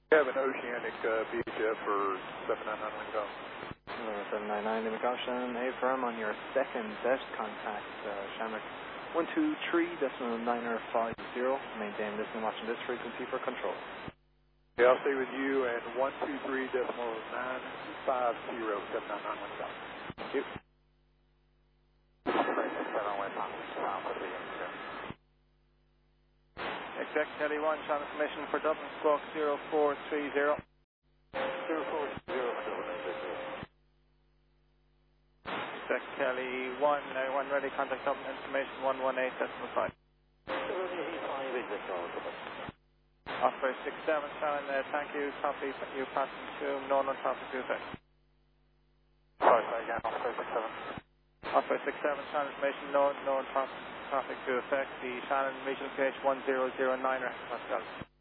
We have an Oceanic VHF for 799 Lima Caution. 799 Lima Caution, A-firm on your second set, contact Shamrock 123.950, maintain listening watching this frequency for control. Okay, I'll stay with you at 123.950, 799 Lima Caution. Thank you. Exec Kelly 1, channel information for Dublin Squawk 0430. 0430. Exec Kelly 1, 1 ready, contact Dublin information 118.5. Offer 67, channel, thank you, copy, you passing to known on traffic to effect. Sorry, again, offer 67. Offer 67, channel information known traffic to effect, the channel regional PH 1009, Pascal.